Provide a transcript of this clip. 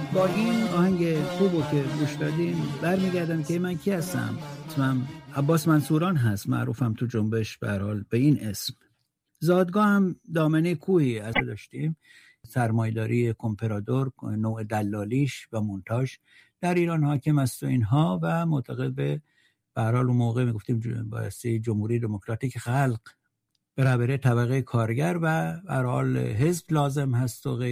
با این آهنگ خوبو که گوش دادیم برمیگردم که من کی هستم. اسمم عباس منصوران هست، معروفم تو جنبش به هر حال به این اسم. زادگاه هم دامنه کوهی از داشتیم، سرمایه‌داری کمپرادور، نوع دلالیش و مونتاژ در ایران حاکم است و اینها، و معتقد به هر حال اون موقع میگفتیم بایستی جمهوری دموکراتیک خلق برابر طبقه کارگر و به هر حال حزب لازم هست و غیره.